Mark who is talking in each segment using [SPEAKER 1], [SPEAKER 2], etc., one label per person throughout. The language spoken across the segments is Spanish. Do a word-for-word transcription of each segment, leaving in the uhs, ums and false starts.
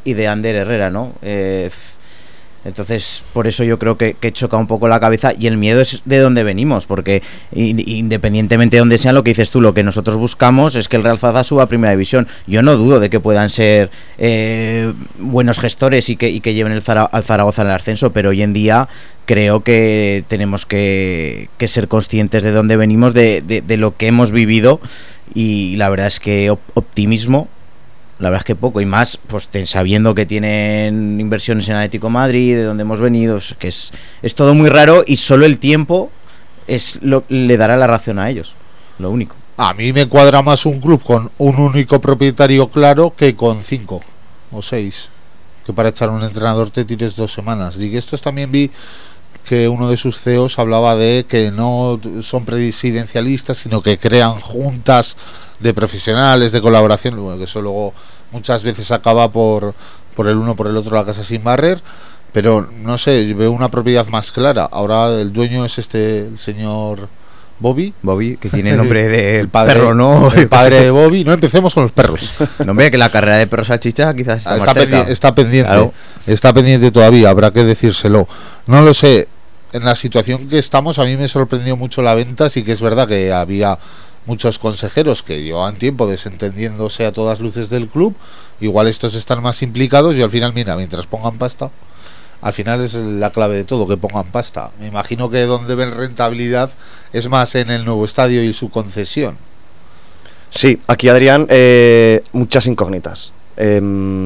[SPEAKER 1] y de Ander Herrera, ¿no? Eh, entonces, por eso yo creo que, que choca un poco la cabeza, y el miedo es de dónde venimos, porque independientemente de donde sea, lo que dices tú, lo que nosotros buscamos es que el Real Zaragoza suba a Primera División. Yo no dudo de que puedan ser eh, buenos gestores y que, y que lleven el Zara, al Zaragoza al ascenso, pero hoy en día creo que tenemos que, que ser conscientes de dónde venimos, de, de, de lo que hemos vivido, y la verdad es que op- optimismo la verdad es que poco, y más pues sabiendo que tienen inversiones en Atlético Madrid, de donde hemos venido, que es, es todo muy raro, y solo el tiempo es lo, le dará la razón a ellos, lo único.
[SPEAKER 2] A mí me cuadra más un club con un único propietario claro que con cinco o seis, que para echar un entrenador te tires dos semanas. Digo, estos también vi que uno de sus C E Os hablaba de que no son presidencialistas, sino que crean juntas de profesionales, de colaboración, bueno, que eso luego muchas veces acaba por, por el uno por el otro la casa sin barrer, pero no sé, veo una propiedad más clara. Ahora el dueño es este, el señor Bobby.
[SPEAKER 1] Bobby, que tiene el nombre de
[SPEAKER 2] el padre,
[SPEAKER 1] perro, ¿no?
[SPEAKER 2] El padre de Bobby. No empecemos con los perros.
[SPEAKER 1] No, hombre, que la carrera de perros salchicha quizás está,
[SPEAKER 2] está,
[SPEAKER 1] más
[SPEAKER 2] pendi-
[SPEAKER 1] cerca.
[SPEAKER 2] está pendiente,
[SPEAKER 1] claro.
[SPEAKER 2] Está pendiente todavía, habrá que decírselo. No lo sé, en la situación que estamos a mí me sorprendió mucho la venta. Sí que es verdad que había muchos consejeros que llevaban tiempo desentendiéndose a todas luces del club. Igual estos están más implicados y al final, mira, mientras pongan pasta, al final es la clave de todo, que pongan pasta. Me imagino que donde ven rentabilidad es más en el nuevo estadio y su concesión.
[SPEAKER 3] Sí, aquí Adrián, eh, muchas incógnitas. Eh,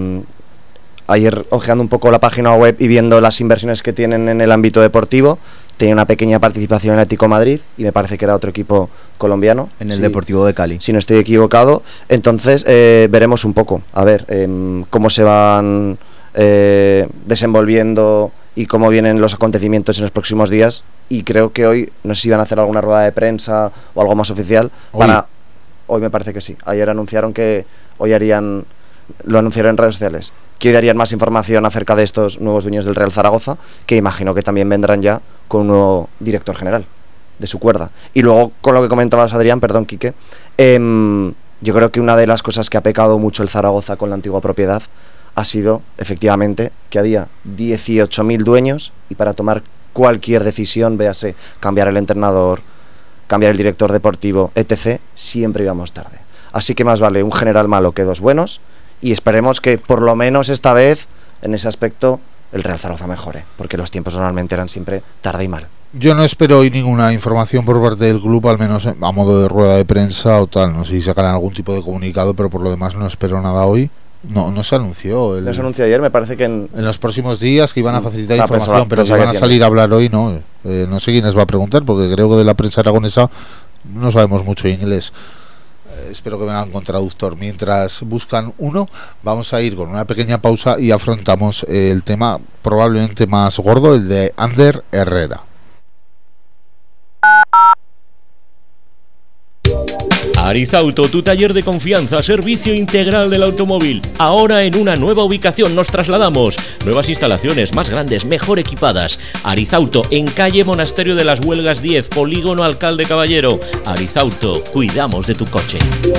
[SPEAKER 3] ayer ojeando un poco la página web y viendo las inversiones que tienen en el ámbito deportivo, tenía una pequeña participación en Atlético Madrid y me parece que era otro equipo colombiano.
[SPEAKER 1] En el
[SPEAKER 3] sí,
[SPEAKER 1] Deportivo de Cali.
[SPEAKER 3] Si no estoy equivocado. Entonces eh, veremos un poco, a ver, eh, cómo se van eh, desenvolviendo y cómo vienen los acontecimientos en los próximos días. Y creo que hoy, no sé si van a hacer alguna rueda de prensa o algo más oficial.
[SPEAKER 2] Hoy,
[SPEAKER 3] para, hoy me parece que sí. Ayer anunciaron que hoy harían, lo anunciaron en redes sociales, que hoy darían más información acerca de estos nuevos dueños del Real Zaragoza, que imagino que también vendrán ya con un nuevo director general de su cuerda. Y luego, con lo que comentabas, Adrián, perdón, Quique, eh, yo creo que una de las cosas que ha pecado mucho el Zaragoza con la antigua propiedad ha sido, efectivamente, que había dieciocho mil dueños, y para tomar cualquier decisión, véase, cambiar el entrenador, cambiar el director deportivo, etcétera, siempre íbamos tarde. Así que más vale un general malo que dos buenos, y esperemos que por lo menos esta vez, en ese aspecto, el Real Zaragoza mejore, porque los tiempos normalmente eran siempre tarde y mal.
[SPEAKER 2] Yo no espero hoy ninguna información por parte del club, al menos a modo de rueda de prensa o tal. No sé si sacarán algún tipo de comunicado, pero por lo demás no espero nada hoy. No, no se anunció. El,
[SPEAKER 3] no se anunció ayer, me parece que en,
[SPEAKER 2] en los próximos días que iban a facilitar
[SPEAKER 3] ah,
[SPEAKER 2] información,
[SPEAKER 3] pensaba,
[SPEAKER 2] pero
[SPEAKER 3] pensaba
[SPEAKER 2] que iban a salir
[SPEAKER 3] tiene.
[SPEAKER 2] a hablar hoy, no. Eh, no sé quién les va a preguntar, porque creo que de la prensa aragonesa no sabemos mucho inglés. Eh, espero que vengan con traductor. Mientras buscan uno, vamos a ir con una pequeña pausa y afrontamos eh, el tema probablemente más gordo, el de Ander Herrera.
[SPEAKER 4] Arizauto, tu taller de confianza, servicio integral del automóvil. Ahora en una nueva ubicación nos trasladamos. Nuevas instalaciones, más grandes, mejor equipadas. Arizauto, en calle Monasterio de las Huelgas diez, Polígono Alcalde Caballero. Arizauto, cuidamos de tu coche.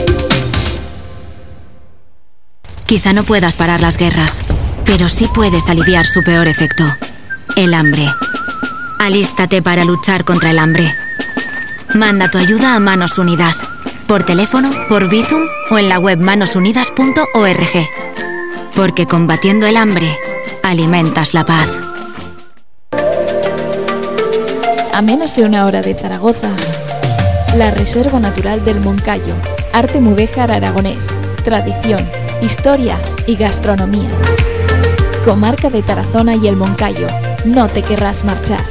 [SPEAKER 5] Quizá no puedas parar las guerras, pero sí puedes aliviar su peor efecto: el hambre. Alístate para luchar contra el hambre. Manda tu ayuda a Manos Unidas, por teléfono, por Bizum o en la web manos unidas punto org. Porque combatiendo el hambre, alimentas la paz.
[SPEAKER 6] A menos de una hora de Zaragoza, la Reserva Natural del Moncayo, arte mudéjar aragonés, tradición, historia y gastronomía. Comarca de Tarazona y el Moncayo, no te querrás marchar.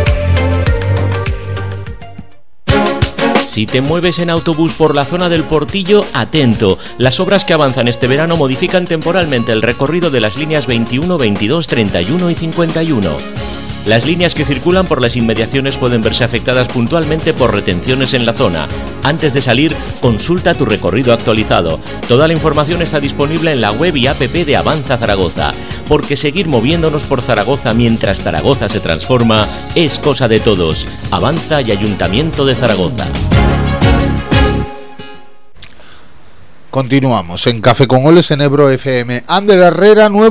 [SPEAKER 4] Si te mueves en autobús por la zona del Portillo, atento. Las obras que avanzan este verano modifican temporalmente el recorrido de las líneas veintiuno, veintidós, treinta y uno y cincuenta y uno. Las líneas que circulan por las inmediaciones pueden verse afectadas puntualmente por retenciones en la zona. Antes de salir, consulta tu recorrido actualizado. Toda la información está disponible en la web y app de Avanza Zaragoza. Porque seguir moviéndonos por Zaragoza mientras Zaragoza se transforma es cosa de todos. Avanza y Ayuntamiento de Zaragoza.
[SPEAKER 2] Continuamos en Café con Goles en Ebro F M. Ander Herrera, nuevo